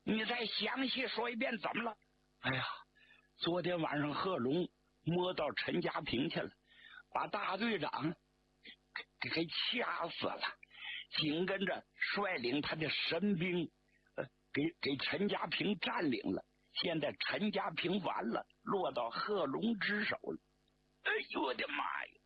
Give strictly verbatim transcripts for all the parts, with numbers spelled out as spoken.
你再详细说一遍，怎么了？哎呀，昨天晚上贺龙摸到陈家坪去了，把大队长给给掐死了，紧跟着率领他的神兵，呃，给给陈家坪占领了。现在陈家坪完了，落到贺龙之手了。哎呦我的妈呀！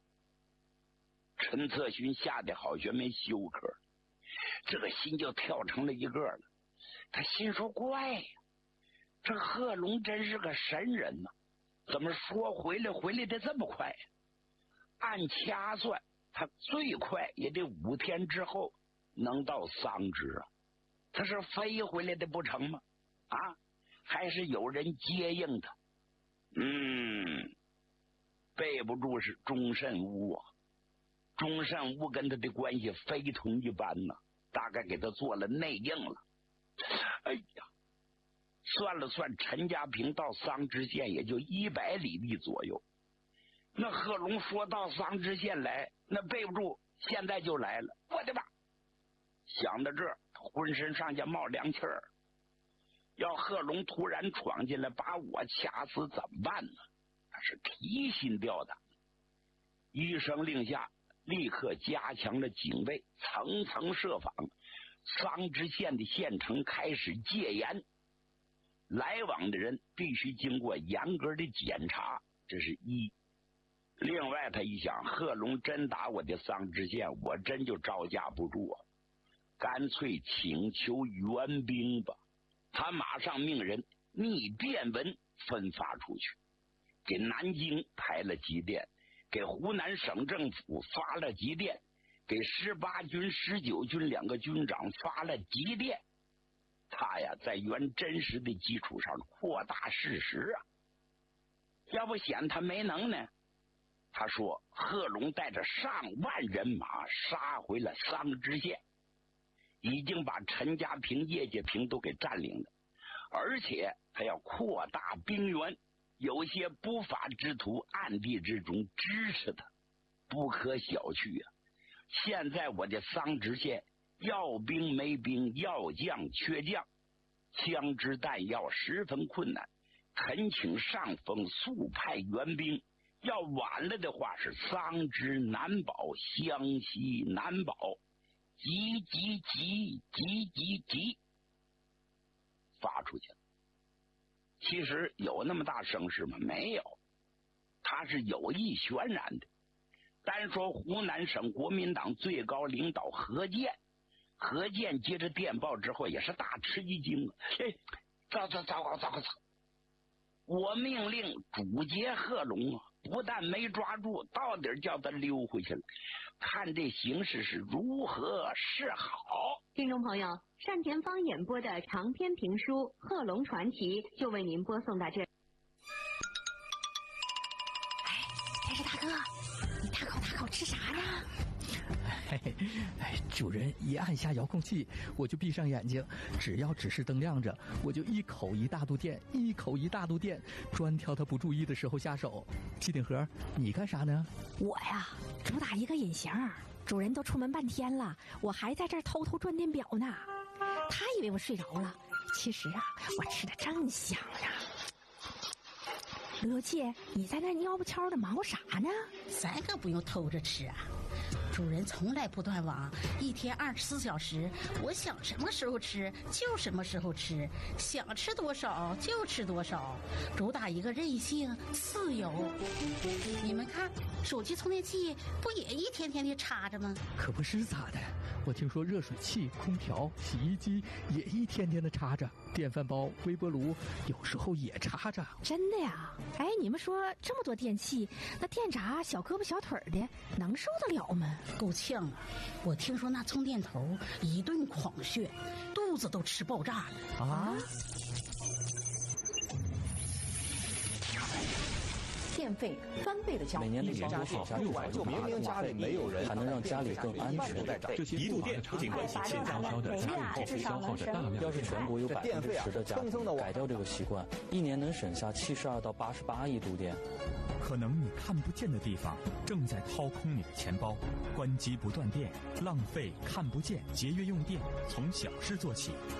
陈策勋吓得好学没休克，这个心就跳成了一个了。他心说怪呀，这贺龙真是个神人呐，怎么说回来回来的这么快呀？按掐算，他最快也得五天之后能到桑植啊。他是飞回来的不成吗？啊，还是有人接应他？嗯，背不住是钟慎吾啊。钟慎吾跟他的关系非同一般呐、啊，大概给他做了内应了。哎呀，算了算，陈家坪到桑植县也就一百里地左右。那贺龙说到桑植县来，那背不住现在就来了。我的妈！想到这儿，浑身上下冒凉气儿。要贺龙突然闯进来把我掐死怎么办呢？他是提心吊胆。一声令下，立刻加强了警卫，层层设防。桑植县的县城开始戒严，来往的人必须经过严格的检查，这是一。另外他一想，贺龙真打我的桑植县，我真就招架不住啊，干脆请求援兵吧。他马上命人拟电文分发出去，给南京派了急电，给湖南省政府发了急电，给十八军、十九军两个军长发了急电。他呀，在原真实的基础上扩大事实啊，要不显他没能耐。他说贺龙带着上万人马杀回了桑植县，已经把陈家坪、叶家坪都给占领了，而且他要扩大兵源，有些不法之徒暗地之中支持他，不可小觑啊。现在我的桑植县要兵没兵，要将缺将，枪支弹药十分困难，恳请上峰速派援兵。要晚了的话，是桑植难保，湘西难保，急急急急急急发出去了。其实有那么大声势吗？没有，他是有意渲染的。单说湖南省国民党最高领导何健，何健接着电报之后也是大吃一惊啊！哎，糟糟糟糕糟糕糟！我命令主劫贺龙啊，不但没抓住，到底叫他溜回去了。看这形势是如何是好。 听众朋友，单田芳演播的长篇评书《贺龙传奇》就为您播送到这。 哎，电视大哥，你大口大口吃啥呢？ 嘿嘿，哎，主人一按下遥控器，我就闭上眼睛，只要指示灯亮着，我就一口一大肚电，一口一大肚电，专挑他不注意的时候下手。机顶盒，你干啥呢？ 我呀，主打一个隐形，主人都出门半天了，我还在这儿偷偷转电表呢。他以为我睡着了，其实啊，我吃的正香呢。罗姐，你在那蔫不悄的忙活啥呢？ 咱可不用偷着吃啊，主人从来不断网，一天二十四小时，我想什么时候吃就什么时候吃，想吃多少就吃多少，主打一个任性自由。你们看，手机充电器不也一天天的插着吗？ 可不是咋的，我听说热水器、空调、洗衣机也一天天的插着，电饭煲、微波炉有时候也插着。 真的呀？哎，你们说这么多电器，那电闸小胳膊小腿的能受得了吗？ 够呛啊！我听说那充电头一顿狂炫，肚子都吃爆炸了啊！ 电费翻倍的交易， 每年的年多少六百就明明家里没有人，还能让家里更安全。 这些一度电不仅关系现家烧的家用电消耗着大量。 要是全国有百分之十的家庭改掉这个习惯，一年能省下七十二到八十八亿度电。 可能你看不见的地方正在掏空你的钱包，关机不断电，浪费看不见，节约用电，从小事做起。